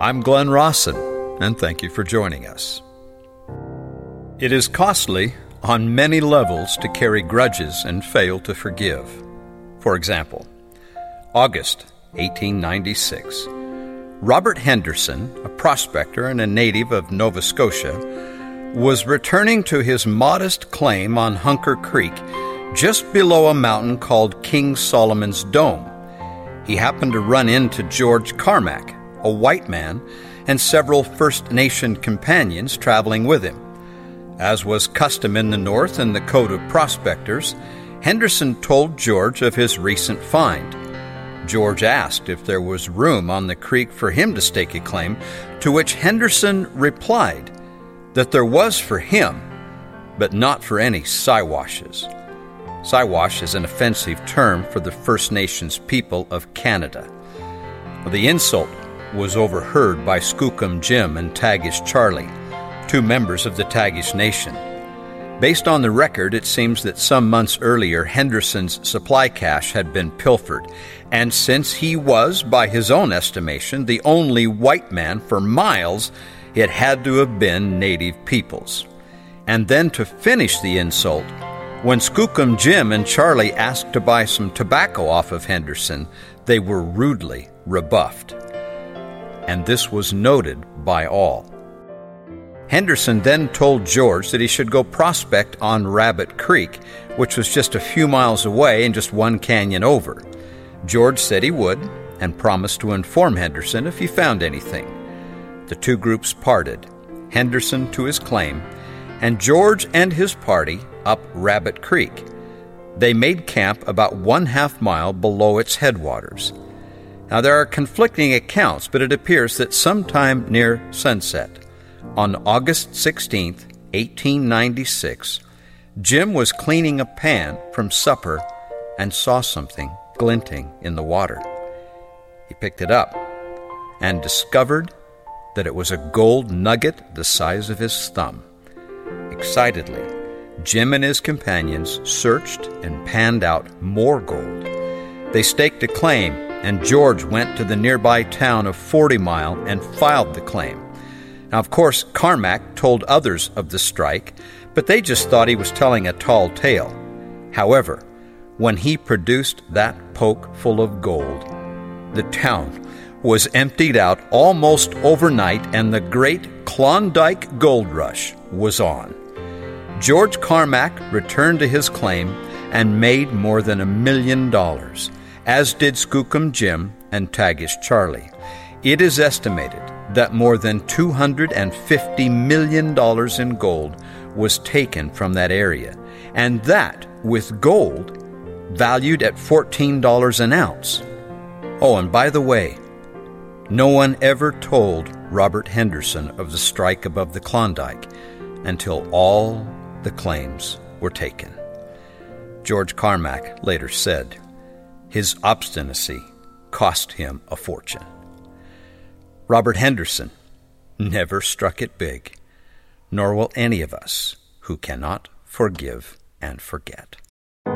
I'm Glenn Rawson, and thank you for joining us. It is costly on many levels to carry grudges and fail to forgive. For example, August 1896. Robert Henderson, a prospector and a native of Nova Scotia, was returning to his modest claim on Hunker Creek, just below a mountain called King Solomon's Dome. He happened to run into George Carmack, a white man, and several First Nation companions traveling with him. As was custom in the North and the code of prospectors, Henderson told George of his recent find. George asked if there was room on the creek for him to stake a claim, to which Henderson replied that there was for him, but not for any Siwashes. Siwash is an offensive term for the First Nations people of Canada. The insult was overheard by Skookum Jim and Tagish Charlie, two members of the Tagish Nation. Based on the record, it seems that some months earlier, Henderson's supply cache had been pilfered, and since he was, by his own estimation, the only white man for miles, it had to have been native peoples. And then to finish the insult, when Skookum Jim and Charlie asked to buy some tobacco off of Henderson, they were rudely rebuffed. And this was noted by all. Henderson then told George that he should go prospect on Rabbit Creek, which was just a few miles away and just one canyon over. George said he would, and promised to inform Henderson if he found anything. The two groups parted, Henderson to his claim, and George and his party up Rabbit Creek. They made camp about 1/2 mile below its headwaters. Now there are conflicting accounts, but it appears that sometime near sunset, on August 16, 1896, Jim was cleaning a pan from supper and saw something glinting in the water. He picked it up and discovered that it was a gold nugget the size of his thumb. Excitedly, Jim and his companions searched and panned out more gold. They staked a claim, and George went to the nearby town of 40 Mile and filed the claim. Now, of course, Carmack told others of the strike, but they just thought he was telling a tall tale. However, when he produced that poke full of gold, the town was emptied out almost overnight, and the great Klondike Gold Rush was on. George Carmack returned to his claim and made more than $1 million, as did Skookum Jim and Tagish Charlie. It is estimated that more than $250 million in gold was taken from that area, and that with gold valued at $14 an ounce. Oh, and by the way, no one ever told Robert Henderson of the strike above the Klondike until all the claims were taken. George Carmack later said, his obstinacy cost him a fortune. Robert Henderson never struck it big, nor will any of us who cannot forgive and forget.